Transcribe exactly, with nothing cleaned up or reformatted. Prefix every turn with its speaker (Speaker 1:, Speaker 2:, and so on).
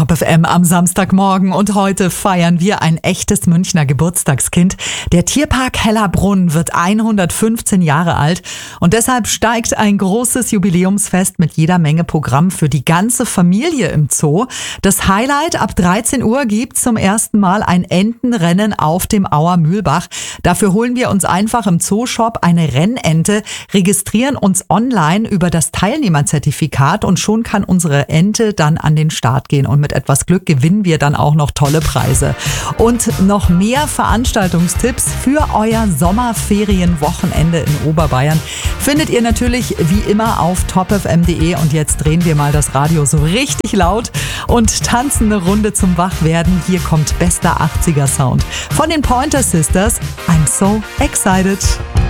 Speaker 1: Top F M am Samstagmorgen und heute feiern wir ein echtes Münchner Geburtstagskind. Der Tierpark Hellerbrunn wird hundertfünfzehn Jahre alt und deshalb steigt ein großes Jubiläumsfest mit jeder Menge Programm für die ganze Familie im Zoo. Das Highlight: ab dreizehn Uhr gibt zum ersten Mal ein Entenrennen auf dem Auer Mühlbach. Dafür holen wir uns einfach im Zooshop eine Rennente, registrieren uns online über das Teilnehmerzertifikat und schon kann unsere Ente dann an den Start gehen. Und mit etwas Glück gewinnen wir dann auch noch tolle Preise. Und noch mehr Veranstaltungstipps für euer Sommerferienwochenende in Oberbayern findet ihr natürlich wie immer auf top f m punkt d e. Und jetzt drehen wir mal das Radio so richtig laut und tanzen eine Runde zum Wachwerden. Hier kommt bester achtziger Sound von den Pointer Sisters. I'm so excited.